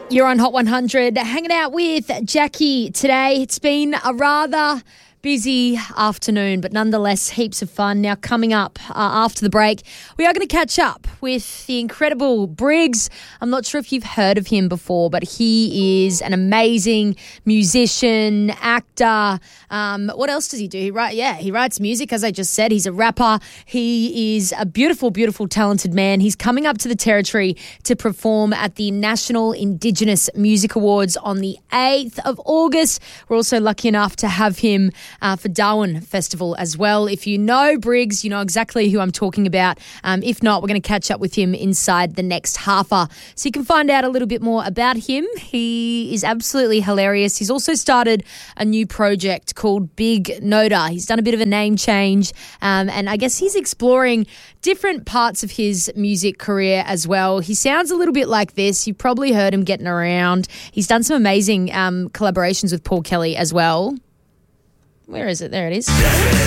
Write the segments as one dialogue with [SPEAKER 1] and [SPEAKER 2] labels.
[SPEAKER 1] You're on Hot 100, hanging out with Jackie today. It's been a rather busy afternoon, but nonetheless heaps of fun. Now coming up after the break, we are going to catch up with the incredible Briggs. I'm not sure if you've heard of him before, but he is an amazing musician, actor. What else does he do? He writes music, as I just said. He's a rapper. He is a beautiful, beautiful, talented man. He's coming up to the Territory to perform at the National Indigenous Music Awards on the 8th of August. We're also lucky enough to have him for Darwin Festival as well. If you know Briggs, you know exactly who I'm talking about. If not, we're going to catch up with him inside the next half hour. So you can find out a little bit more about him. He is absolutely hilarious. He's also started a new project called Big Noda. He's done a bit of a name change, and I guess he's exploring different parts of his music career as well. He sounds a little bit like this. You've probably heard him getting around. He's done some amazing collaborations with Paul Kelly as well. Where is it? There it is. This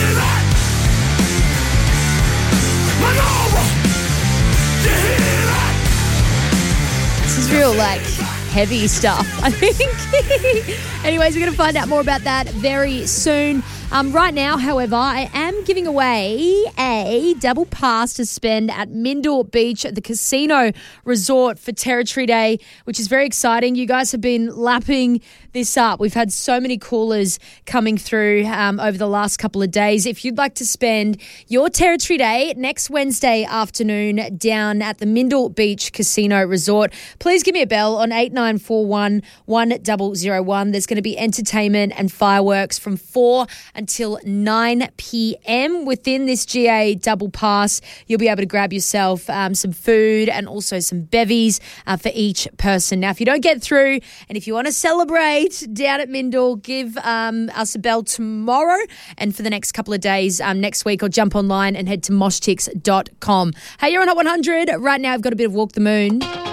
[SPEAKER 1] is real, heavy stuff, I think. Anyways, we're going to find out more about that very soon. Right now, however, I am giving away a double pass to spend at Mindil Beach at the Casino Resort for Territory Day, which is very exciting. You guys have been lapping this up. We've had so many callers coming through over the last couple of days. If you'd like to spend your Territory Day next Wednesday afternoon down at the Mindil Beach Casino Resort, please give me a bell on 8941 1001. There's going to be entertainment and fireworks from 4 until 9 p.m. Within this GA double pass, you'll be able to grab yourself some food and also some bevies for each person. Now, if you don't get through and if you want to celebrate down at Mindil, give us a bell tomorrow and for the next couple of days next week, or jump online and head to moshtix.com. Hey, you're on Hot 100. Right now, I've got a bit of Walk the Moon.